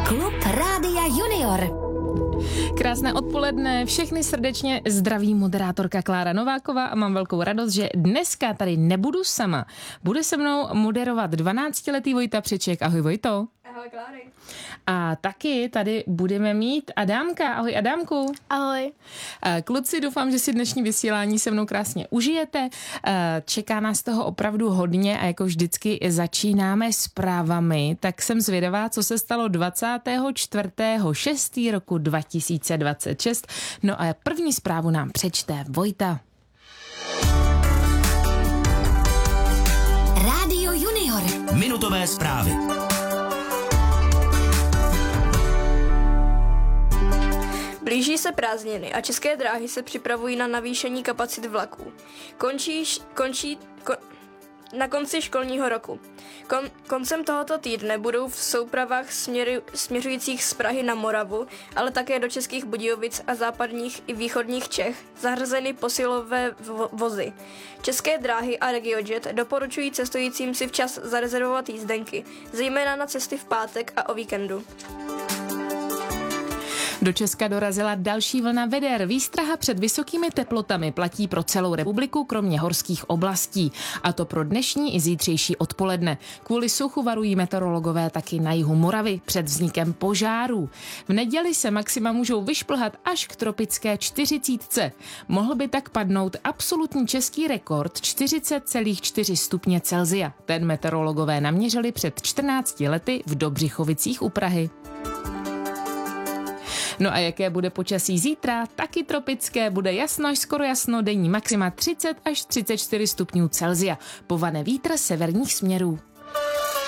Klub Rádia Junior. Krásné odpoledne, všechny srdečně zdraví moderátorka Klára Nováková a mám velkou radost, že dneska tady nebudu sama. Bude se mnou moderovat 12letý Vojta Přeček. Ahoj Vojto. Ahoj Kláry. A taky tady budeme mít Adámka. Ahoj Adámku. Ahoj. Kluci, doufám, že si dnešní vysílání se mnou krásně užijete. Čeká nás toho opravdu hodně a jako vždycky začínáme zprávami, tak jsem zvědavá, co se stalo 24.6. roku 2026. No a první zprávu nám přečte Vojta. Rádio Junior. Minutové zprávy. Blíží se prázdniny a České dráhy se připravují na navýšení kapacit vlaků. Na konci školního roku. Koncem tohoto týdne budou v soupravách směřujících z Prahy na Moravu, ale také do Českých Budějovic a západních i východních Čech zařazeny posilové vozy. České dráhy a RegioJet doporučují cestujícím si včas zarezervovat jízdenky, zejména na cesty v pátek a o víkendu. Do Česka dorazila další vlna veder. Výstraha před vysokými teplotami platí pro celou republiku, kromě horských oblastí. A to pro dnešní i zítřejší odpoledne. Kvůli suchu varují meteorologové taky na jihu Moravy před vznikem požárů. V neděli se maxima můžou vyšplhat až k tropické 40. Mohl by tak padnout absolutní český rekord 40,4 stupně Celsia. Ten meteorologové naměřili před 14 lety v Dobřichovicích u Prahy. No a jaké bude počasí zítra? Taky tropické, bude jasno až skoro jasno, denní maxima 30 až 34 stupňů Celsia. Povane vítr severních směrů.